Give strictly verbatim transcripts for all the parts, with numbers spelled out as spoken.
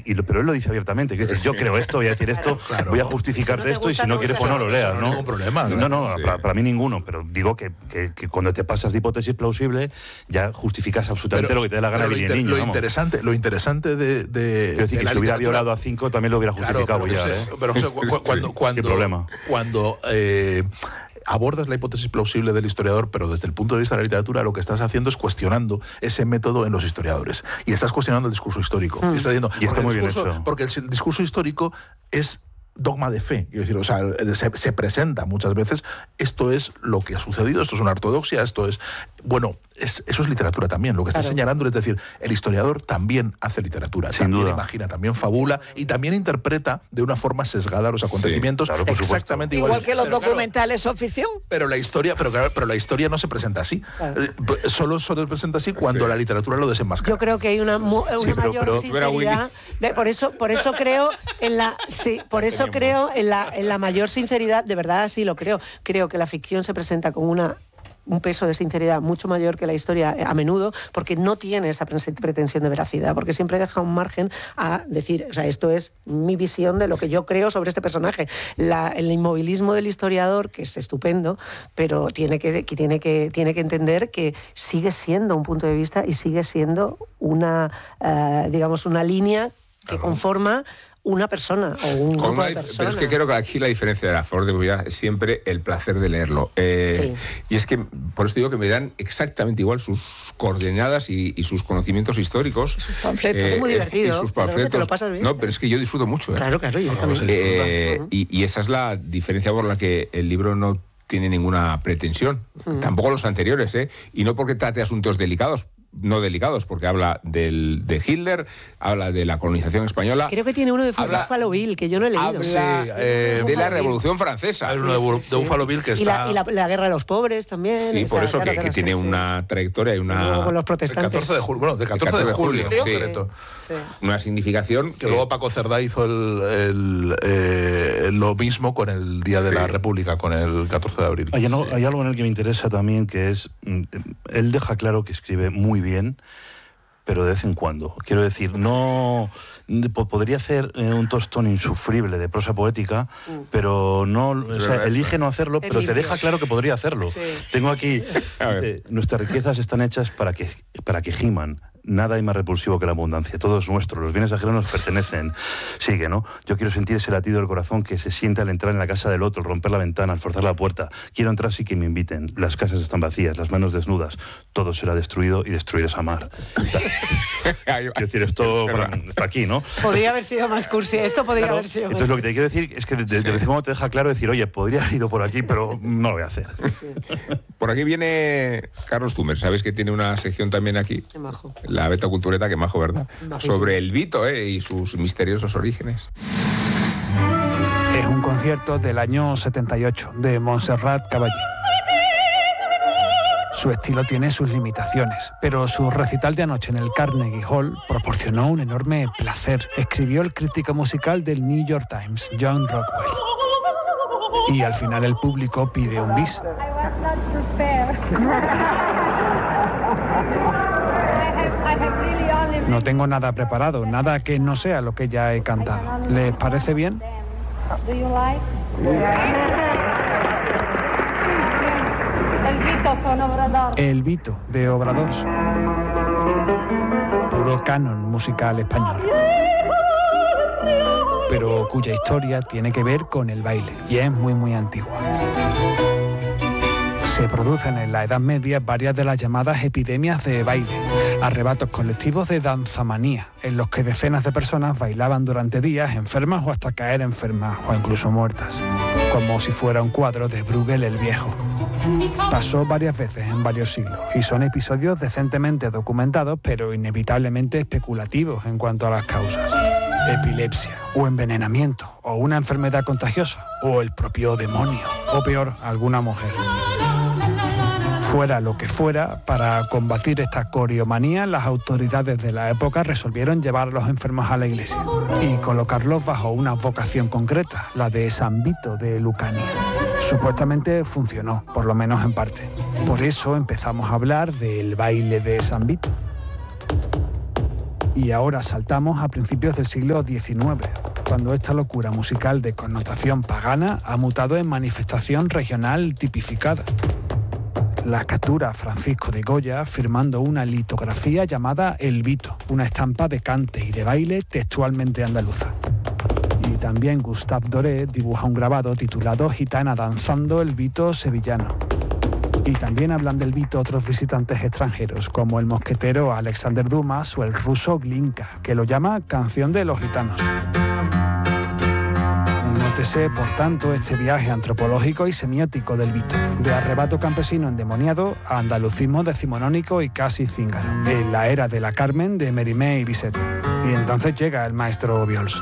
y lo, pero él lo dice abiertamente, que dice, yo creo esto, voy a decir esto, claro. voy a justificarte si no esto, y si no quieres, pues no lo leas, ¿no? No hay ningún problema. No, Claro. no, no Sí. para, para mí ninguno, pero digo que, que, que cuando te pasas de hipótesis plausible, ya justificas absolutamente Pero, lo que te dé la gana de lo, niño. inter, lo vamos. interesante, lo interesante de, de, Quiero decir de que la si hubiera literatura- violado a cinco también lo hubiera justificado claro, pero ya, es, ¿eh? pero, o sea, cu- cu- cuando, cuando, ¿Qué problema? cuando eh, abordas la hipótesis plausible del historiador, pero desde el punto de vista de la literatura, lo que estás haciendo es cuestionando ese método en los historiadores. Y estás cuestionando el discurso histórico. Mm. Y, estás diciendo, Y está porque el muy bien discurso- hecho. Porque el discurso histórico es dogma de fe, quiero decir, o sea, se, se presenta muchas veces, esto es lo que ha sucedido, esto es una ortodoxia, esto es, bueno, es, eso es literatura también, lo que está Claro. señalando es decir, el historiador también hace literatura, Sin también duda. imagina, también fabula y también interpreta de una forma sesgada los acontecimientos, claro, por exactamente Igual iguales. que los Pero claro, documentales son ficción. pero la historia, pero claro, pero la historia no se presenta así. Claro. Eh, Solo se presenta así cuando Sí. la literatura lo desenmascara. Yo creo que hay una, mu- una Sí, pero- mayor pero- sinceridad. De- por eso, por eso creo en la, sí, por eso creo en la, en la mayor sinceridad. De verdad, así lo creo. Creo que la ficción se presenta con una un peso de sinceridad mucho mayor que la historia a menudo, porque no tiene esa pretensión de veracidad, porque siempre deja un margen a decir, o sea, esto es mi visión de lo que yo creo sobre este personaje. La, el inmovilismo del historiador, que es estupendo, pero tiene que, que, tiene que, tiene que entender que sigue siendo un punto de vista y sigue siendo una, uh, digamos, una línea que conforma una persona o un Con grupo una de dif- personas. pero es que creo que aquí la diferencia de la Flor de Bulla es siempre el placer de leerlo. Eh, Sí. Y es que, por eso digo que me dan exactamente igual sus coordenadas y, y sus conocimientos históricos. Sus panfletos. Eh, Es muy divertido, y sus pero que te panfletos. lo pasas bien. No, pero es que yo disfruto mucho. ¿eh? Claro, claro, yo No, también. se disfruta. Eh, y, y esa es la diferencia por la que el libro no tiene ninguna pretensión. Tampoco los anteriores, ¿eh? Y no porque trate asuntos delicados, no delicados, porque habla del, de Hitler, habla de la colonización española. Creo que tiene uno de Habla- Buffalo Bill, que yo no he leído. habla Sí, eh, de la Revolución Francesa. Hay uno de, Bu- de Buffalo Bill que Y, la, está... y la, la guerra de los pobres también. Sí, o por sea, eso claro, que, claro, que tiene sí, sí. una trayectoria y Y luego una, con los El protestantes. catorce de julio, bueno, del catorce de julio, sí. en concreto. Sí. una significación Que luego Paco Cerdá hizo el, el, eh, lo mismo con el Día de Sí. la República, con el catorce de abril. Hay, algo- hay algo en el que me interesa también, que es, mm, él deja claro que escribe muy bien, pero de vez en cuando. Quiero decir, no de- po- podría hacer eh, un tostón insufrible de prosa poética, pero no, o sea, verdad, elige no hacerlo, pero te Elige. deja claro que podría hacerlo. Sí. Tengo aquí, A ver. dice, nuestras riquezas están hechas para que, para que giman. Nada hay más repulsivo que la abundancia. Todo es nuestro. Los bienes ajenos nos pertenecen. Sigue, ¿no? Yo quiero sentir ese latido del corazón que se siente al entrar en la casa del otro, al romper la ventana, al forzar la puerta. Quiero entrar sí que me inviten. Las casas están vacías, las manos desnudas. Todo será destruido y destruir es amar. Quiero decir, esto Es para- verdad. está aquí, ¿no? Podría haber sido más cursi. Esto podría Claro, haber sido entonces lo más que te quiero decir es que de, de- de vez en cuando te deja claro decir, oye, podría haber ido por aquí, pero no lo voy a hacer. Por aquí viene Carlos Tumer, sabéis que tiene una sección también aquí, Qué majo. la Beta Cultureta, que majo, ¿verdad? Majísimo. Sobre el Vito, ¿eh? Y sus misteriosos orígenes. Es un concierto del año setenta y ocho de Montserrat Caballé. Su estilo tiene sus limitaciones, pero su recital de anoche en el Carnegie Hall proporcionó un enorme placer, escribió el crítico musical del New York Times, John Rockwell. Y al final el público pide un bis. No tengo nada preparado, nada que no sea lo que ya he cantado. ¿Les parece bien? El Vito de Obradors. Puro canon musical español. Pero cuya historia tiene que ver con el baile y es muy muy antigua. Se producen en la Edad Media varias de las llamadas epidemias de baile, arrebatos colectivos de danzamanía, en los que decenas de personas bailaban durante días enfermas o hasta caer enfermas o incluso muertas, como si fuera un cuadro de Bruegel el Viejo. Pasó varias veces en varios siglos y son episodios decentemente documentados, pero inevitablemente especulativos en cuanto a las causas. Epilepsia, o envenenamiento, o una enfermedad contagiosa, o el propio demonio, o peor, alguna mujer. Fuera lo que fuera, para combatir esta coriomanía, las autoridades de la época resolvieron llevar a los enfermos a la iglesia y colocarlos bajo una vocación concreta, la de San Vito de Lucania. Supuestamente funcionó, por lo menos en parte. Por eso empezamos a hablar del baile de San Vito. Y ahora saltamos a principios del siglo diecinueve, cuando esta locura musical de connotación pagana ha mutado en manifestación regional tipificada. La captura Francisco de Goya firmando una litografía llamada El Vito, una estampa de cante y de baile textualmente andaluza. Y también Gustave Doré dibuja un grabado titulado Gitana danzando el Vito sevillano. Y también hablan del Vito otros visitantes extranjeros, como el mosquetero Alexander Dumas o el ruso Glinka, que lo llama Canción de los Gitanos. Nótese, por tanto, este viaje antropológico y semiótico del Vito, de arrebato campesino endemoniado a andalucismo decimonónico y casi cíngaro, en la era de la Carmen de Mérimée y Bizet. Y entonces llega el maestro Obiols.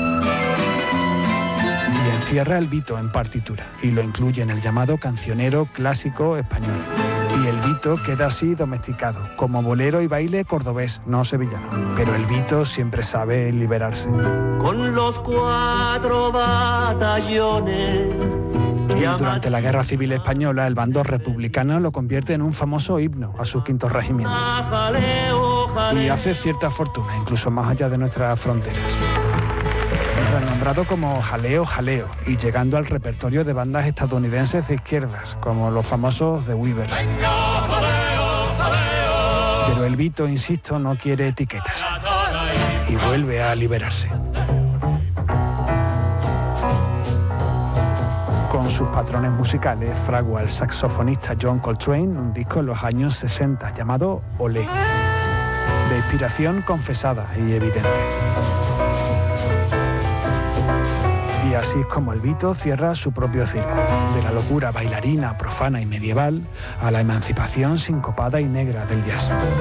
Y encierra el Vito en partitura y lo incluye en el llamado cancionero clásico español. Y el Vito queda así domesticado, como bolero y baile cordobés, no sevillano. Pero el Vito siempre sabe liberarse. Con los cuatro batallones. Y durante la Guerra Civil Española, el bando republicano lo convierte en un famoso himno a su quinto regimiento. Y hace cierta fortuna, incluso más allá de nuestras fronteras. Renombrado como Jaleo Jaleo y llegando al repertorio de bandas estadounidenses de izquierdas, como los famosos The Weavers. Pero el Vito, insisto, no quiere etiquetas y vuelve a liberarse. Con sus patrones musicales, fragua el saxofonista John Coltrane un disco en los años sesenta llamado Olé, de inspiración confesada y evidente. Y así es como el Vito cierra su propio ciclo, de la locura bailarina, profana y medieval a la emancipación sincopada y negra del jazz.